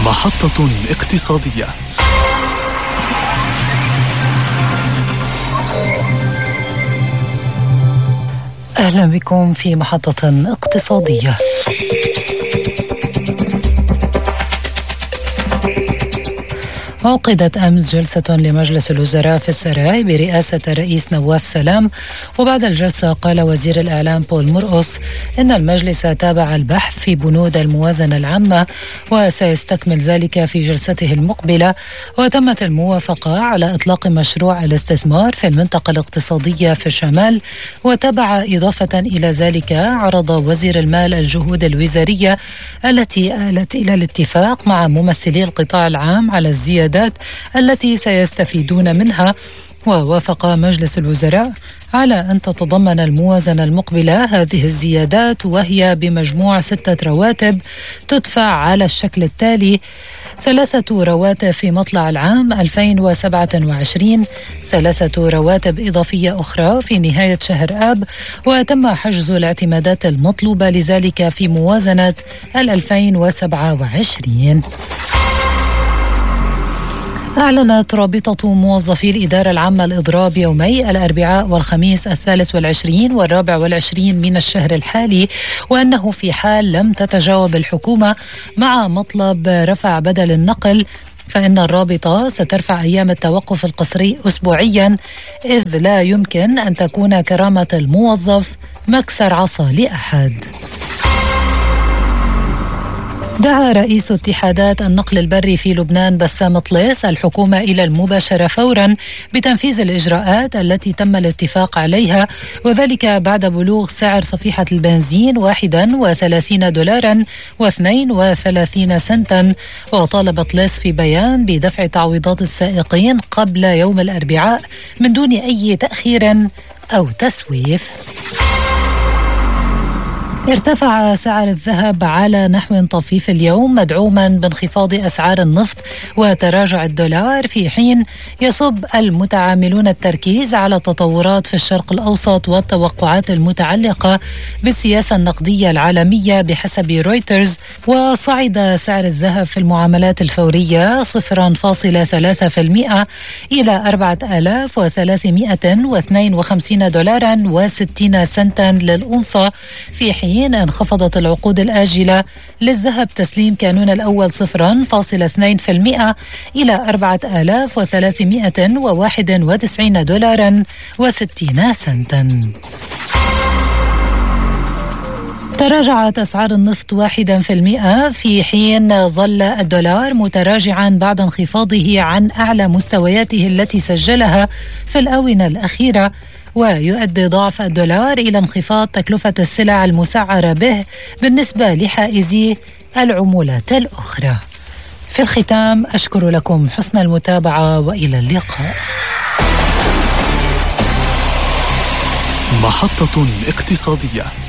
محطة اقتصادية. أهلا بكم في محطة اقتصادية. عقدت أمس جلسة لمجلس الوزراء في السراي برئاسة الرئيس نواف سلام، وبعد الجلسة قال وزير الإعلام بول مرقص إن المجلس تابع البحث في بنود الموازنة العامة وسيستكمل ذلك في جلسته المقبلة، وتمت الموافقة على إطلاق مشروع الاستثمار في المنطقة الاقتصادية في الشمال. وتبع إضافة إلى ذلك عرض وزير المال الجهود الوزارية التي آلت إلى الاتفاق مع ممثلي القطاع العام على الزيادات التي سيستفيدون منها. ووافق مجلس الوزراء على أن تتضمن الموازنة المقبلة هذه الزيادات، وهي بمجموع 6 رواتب تدفع على الشكل التالي: 3 رواتب في مطلع العام 2027، 3 رواتب إضافية أخرى في نهاية شهر آب، وتم حجز الاعتمادات المطلوبة لذلك في موازنة 2027. أعلنت رابطة موظفي الإدارة العامة الإضراب يومي الأربعاء والخميس 23 و24 من الشهر الحالي، وأنه في حال لم تتجاوب الحكومة مع مطلب رفع بدل النقل فإن الرابطة سترفع أيام التوقف القسري أسبوعيا، إذ لا يمكن أن تكون كرامة الموظف مكسر عصا لأحد. دعا رئيس اتحادات النقل البري في لبنان بسام طليس الحكومة إلى المباشرة فورا بتنفيذ الإجراءات التي تم الاتفاق عليها، وذلك بعد بلوغ سعر صفيحة البنزين 31 دولارا و32 سنتا. وطالب طليس في بيان بدفع تعويضات السائقين قبل يوم الأربعاء من دون أي تأخير أو تسويف. ارتفع سعر الذهب على نحو طفيف اليوم مدعوما بانخفاض أسعار النفط وتراجع الدولار، في حين يصب المتعاملون التركيز على التطورات في الشرق الأوسط والتوقعات المتعلقة بالسياسة النقدية العالمية بحسب رويترز. وصعد سعر الذهب في المعاملات الفورية 0.3% إلى 4352 دولارا و60 سنتا للأونصة، في حين انخفضت العقود الآجلة للذهب تسليم كانون الأول 0.2% إلى 4391 دولارا و60 سنتا. تراجعت أسعار النفط 1%، في حين ظل الدولار متراجعا بعد انخفاضه عن أعلى مستوياته التي سجلها في الآونة الأخيرة. ويؤدي ضعف الدولار إلى انخفاض تكلفة السلع المسعرة به بالنسبة لحائزي العمولات الأخرى. في الختام أشكر لكم حسن المتابعة وإلى اللقاء. محطة اقتصادية.